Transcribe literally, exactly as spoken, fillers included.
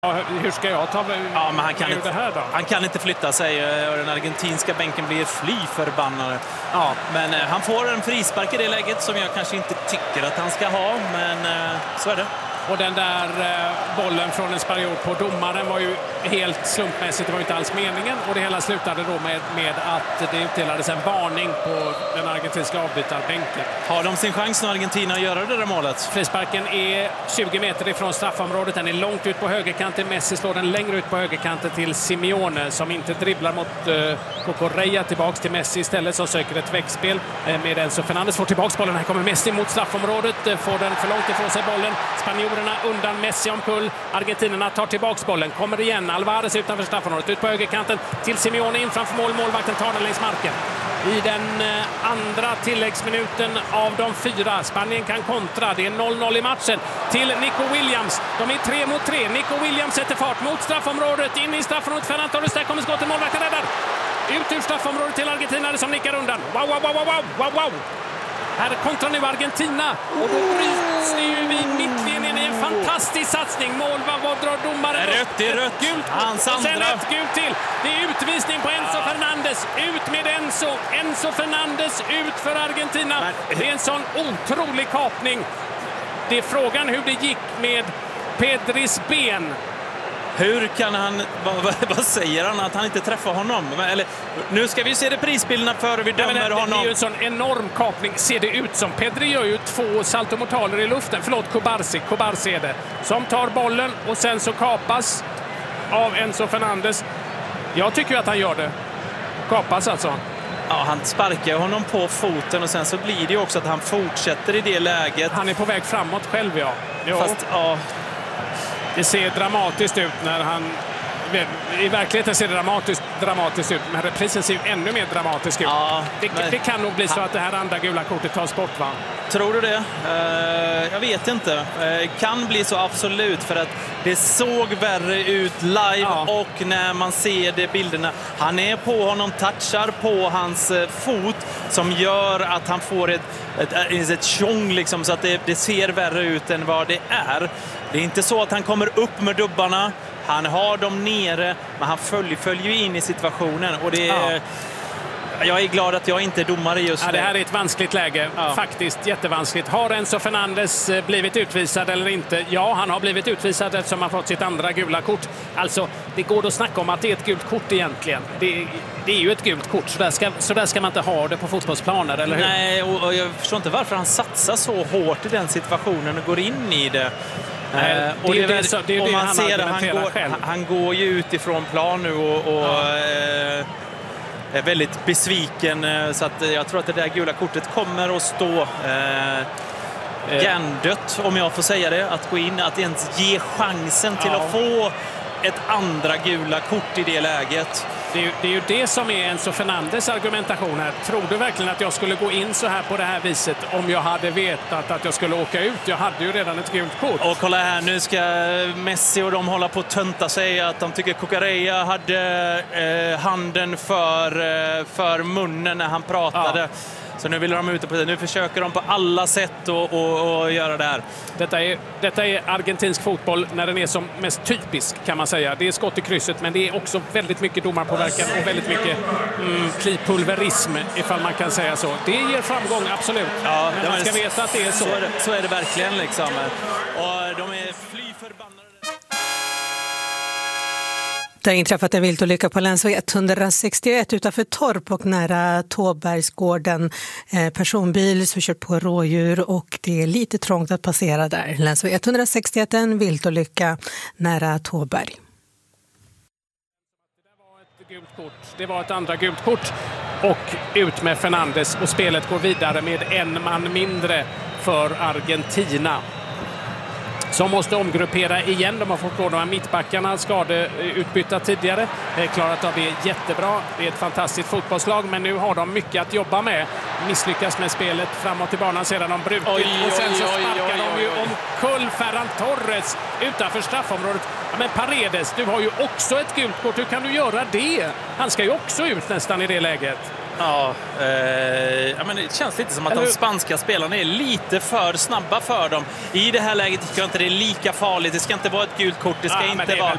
Ja, hur ska jag ta ja, men han kan inte, det här då? Han kan inte flytta sig och den argentinska bänken blir fly förbannade. Ja, men eh, han får en frispark i det läget som jag kanske inte tycker att han ska ha, men eh, så är det. Och den där eh, bollen från en period på domaren var ju helt slumpmässigt, det var ju inte alls meningen. Och det hela slutade då med, med att det utdelades en varning på den argentinska avbytarbänken. Har de sin chans nu, Argentina, att göra det där målet? Frisparken är tjugo meter ifrån straffområdet. Den är långt ut på högerkanten. Messi slår den längre ut på högerkanten till Simeone som inte dribblar mot eh, Cucurella. Tillbaks till Messi istället som söker ett växtspel eh, med Enzo Fernandez. Får tillbaks bollen. Här kommer Messi mot straffområdet. Eh, får den för långt ifrån sig bollen. Spanjorerna undan Messi omkull. Argentinerna tar tillbaks bollen. Kommer igen. Alvarez utanför straffområdet. Ut på högerkanten till Simeone in framför mål. Målvakten tar den längs marken. I den eh, andra tilläggsminuten av de fyra. Spanien kan kontra. Det är noll noll i matchen till Nico Williams. De är tre mot tre. Nico Williams sätter fart mot straffområdet. In i straffområdet. Ferran Torres. Där kommer skottet. Målvakten räddar. Ut ur straffområdet till Argentina som nickar undan. Wow, wow, wow, wow, wow, wow. Här kontrar nu Argentina. Och då bryts det ju vid mittlinjen i en fantastisk satsning. Mål, vad drar domaren? Rött, det är rött. Gult. Hans och sen andra. ett gult till. Det är utvisning på Enzo ja. Fernandez. Ut med Enzo. Enzo Fernandez ut för Argentina. Men... Det är en sån otrolig kapning. Det är frågan hur det gick med Pedris ben. Hur kan han, vad, vad säger han, att han inte träffar honom? Eller, nu ska vi se det prisbilderna före vi dömer det, honom. Det är ju en sån enorm kapning, ser det ut som. Pedri gör ju två saltomortaler i luften. Förlåt, Kubarsi, Kubarsi är det. Som tar bollen och sen så kapas av Enzo Fernandez. Jag tycker ju att han gör det. Kapas alltså. Ja, han sparkar honom på foten och sen så blir det ju också att han fortsätter i det läget. Han är på väg framåt själv, ja. Jo. Fast, ja... Det ser dramatiskt ut när han... I verkligheten ser det dramatiskt, dramatiskt ut, men reprisen ser ju ännu mer dramatisk ut. Ja, det, men... det kan nog bli så att det här andra gula kortet tas bort, va? Tror du det? Uh, jag vet inte. Uh, kan bli så, absolut, för att det såg värre ut live ja. Och när man ser det bilderna. Han är på honom, touchar på hans uh, fot som gör att han får ett, ett, ett, ett tjong liksom, så att det, det ser värre ut än vad det är. Det är inte så att han kommer upp med dubbarna. Han har dem nere, men han följer, följer ju in i situationen. Och det är, ja. Jag är glad att jag inte är domare just ja, nu. Det här är ett vanskligt läge. Ja. Faktiskt jättevanskligt. Har Enzo Fernandez blivit utvisad eller inte? Ja, han har blivit utvisad eftersom han fått sitt andra gula kort. Alltså, det går att snacka om att det är ett gult kort egentligen. Det, det är ju ett gult kort. Så där, ska, så där ska man inte ha det på fotbollsplaner, eller hur? Nej, och, och jag förstår inte varför han satsar så hårt i den situationen och går in i det. Nej, det och det, det, det, så, det är det man han ser det, han går, själv. Han går ju utifrån plan nu och, och ja. eh, är väldigt besviken. Så att jag tror att det där gula kortet kommer att stå eh, hjärndött, om jag får säga det. Att gå in, att ens ge chansen till ja. Att få ett andra gula kort i det läget. Det är, ju, det är ju det som är Enzo Fernandes argumentation här. Tror du verkligen att jag skulle gå in så här på det här viset om jag hade vetat att jag skulle åka ut? Jag hade ju redan ett gult kort. Och kolla här, nu ska Messi och de hålla på att tönta sig att de tycker Cucurella hade eh, handen för, eh, för munnen när han pratade. Ja. Så nu vill de ut på det. Nu försöker de på alla sätt att och, och göra det här. Detta är, detta är argentinsk fotboll när den är som mest typisk, kan man säga. Det är skott i krysset, men det är också väldigt mycket domarpåverkan och väldigt mycket mm, klipulverism, ifall man kan säga så. Det ger framgång, absolut. Ja, men man ska veta att det är så. Så är det, så är det verkligen liksom. Och de är fly förbannade. Det har inträffat en viltolycka på länsväg etthundrasextioett utanför Torp och nära Tåbergsgården. Eh, personbil som kört på rådjur och det är lite trångt att passera där. Länsväg etthundrasextioett, en viltolycka nära Tåberg. Det var ett gult kort. Det var ett andra gult kort och ut med Fernandes och spelet går vidare med en man mindre för Argentina. Som måste omgruppera igen. De har fått på de här mittbackarna skadeutbytta tidigare. Klarat av det jättebra. Det är ett fantastiskt fotbollslag, men nu har de mycket att jobba med. Misslyckas med spelet framåt i banan sedan de brutit. Oj, och sen så sparkar de ju omkull Ferran Torres utanför straffområdet. Ja, men Paredes, du har ju också ett gult kort. Hur kan du göra det? Han ska ju också ut nästan i det läget. Ja, eh, ja, men det känns lite som att de spanska spelarna är lite för snabba för dem. I det här läget tycker jag inte det är lika farligt. Det ska inte vara ett gult kort. Det ska ja, inte det vara...